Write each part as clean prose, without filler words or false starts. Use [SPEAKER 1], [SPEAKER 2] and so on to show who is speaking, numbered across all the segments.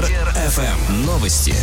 [SPEAKER 1] Лидер ФМ. Новости.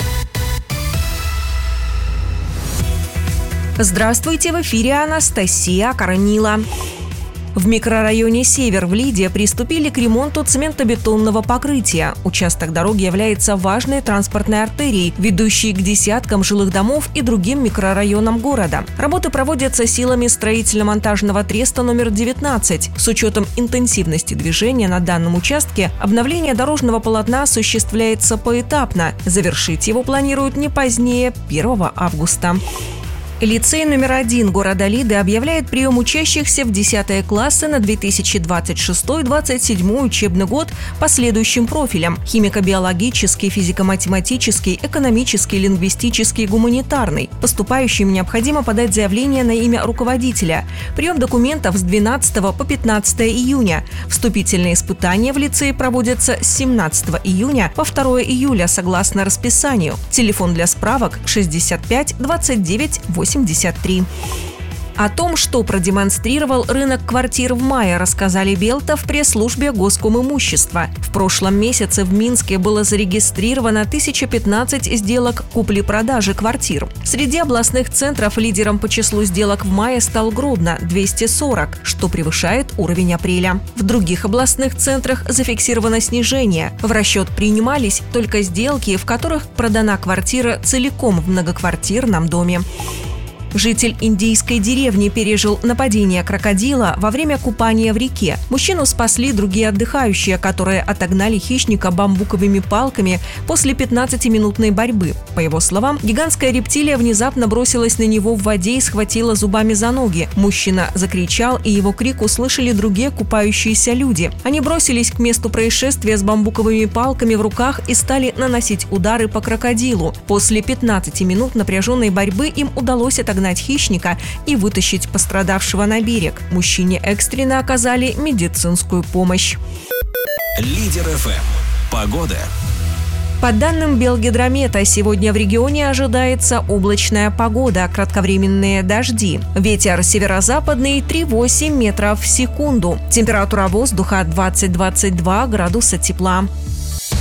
[SPEAKER 2] Здравствуйте, в эфире Анастасия Каранила. В микрорайоне «Север» в Лиде приступили к ремонту цементобетонного покрытия. Участок дороги является важной транспортной артерией, ведущей к десяткам жилых домов и другим микрорайонам города. Работы проводятся силами строительно-монтажного треста номер 19. С учетом интенсивности движения на данном участке обновление дорожного полотна осуществляется поэтапно. Завершить его планируют не позднее 1 августа. Лицей номер 1 города Лиды объявляет прием учащихся в 10 классы на 2026-2027 учебный год по следующим профилям: химико-биологический, физико-математический, экономический, лингвистический, гуманитарный. Поступающим необходимо подать заявление на имя руководителя. Прием документов с 12 по 15 июня. Вступительные испытания в лицее проводятся с 17 июня по 2 июля согласно расписанию. Телефон для справок 65 29 83. О том, что продемонстрировал рынок квартир в мае, рассказали Белта в пресс-службе Госкомимущества. В прошлом месяце в Минске было зарегистрировано 1015 сделок купли-продажи квартир. Среди областных центров лидером по числу сделок в мае стал Гродно – 240, что превышает уровень апреля. В других областных центрах зафиксировано снижение. В расчет принимались только сделки, в которых продана квартира целиком в многоквартирном доме. Житель индийской деревни пережил нападение крокодила во время купания в реке. Мужчину спасли другие отдыхающие, которые отогнали хищника бамбуковыми палками после 15-минутной борьбы. По его словам, гигантская рептилия внезапно бросилась на него в воде и схватила зубами за ноги. Мужчина закричал, и его крик услышали другие купающиеся люди. Они бросились к месту происшествия с бамбуковыми палками в руках и стали наносить удары по крокодилу. После 15 минут напряженной борьбы им удалось отогнать хищника и вытащить пострадавшего на берег. Мужчине экстренно оказали медицинскую помощь.
[SPEAKER 1] Лидер ФМ. Погода.
[SPEAKER 2] По данным Белгидромета, сегодня в регионе ожидается облачная погода, кратковременные дожди. Ветер северо-западный 3,8 метров в секунду. Температура воздуха 20-22 градуса тепла.